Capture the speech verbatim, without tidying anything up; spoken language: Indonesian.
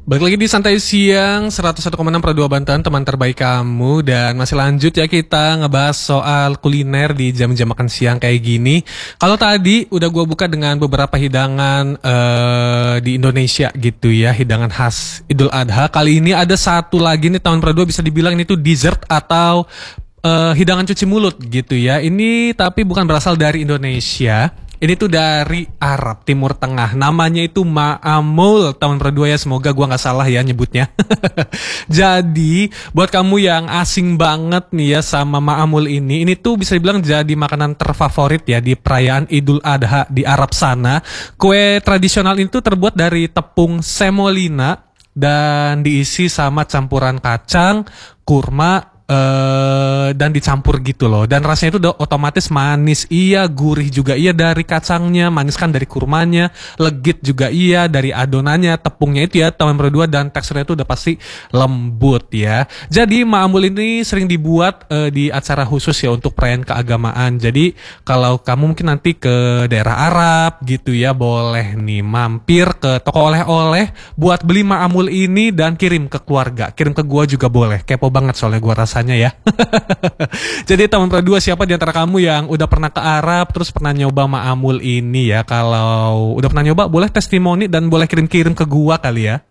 Balik lagi di Santai Siang seratus satu koma enam per dua Banten, teman terbaik kamu. Dan masih lanjut ya kita ngebahas soal kuliner di jam-jam makan siang kayak gini. Kalau tadi udah gue buka dengan beberapa hidangan uh, di Indonesia gitu ya, hidangan khas Idul Adha. Kali ini ada satu lagi nih tahun per dua, bisa dibilang ini tuh dessert atau uh, hidangan cuci mulut gitu ya. Ini tapi bukan berasal dari Indonesia. Ini tuh dari Arab Timur Tengah. Namanya itu ma'amul tahun per dua ya. Semoga gua gak salah ya nyebutnya. Jadi buat kamu yang asing banget nih ya sama ma'amul ini, ini tuh bisa dibilang jadi makanan terfavorit ya di perayaan Idul Adha di Arab sana. Kue tradisional itu terbuat dari tepung semolina dan diisi sama campuran kacang, kurma, Uh, dan dicampur gitu loh. Dan rasanya itu udah otomatis manis, iya, gurih juga iya dari kacangnya, manis kan dari kurmanya, legit juga iya dari adonannya, tepungnya itu ya tahun berdua, dan teksturnya itu udah pasti lembut ya. Jadi ma'amul ini sering dibuat uh, di acara khusus ya untuk perayaan keagamaan. Jadi kalau kamu mungkin nanti ke daerah Arab gitu ya, boleh nih mampir ke toko oleh-oleh buat beli ma'amul ini dan kirim ke keluarga, kirim ke gua juga boleh. Kepo banget soalnya gua rasa ya. Jadi teman berdua, siapa di antara kamu yang udah pernah ke Arab terus pernah nyoba ma'amul ini ya? Kalau udah pernah nyoba boleh testimoni dan boleh kirim-kirim ke gua kali ya.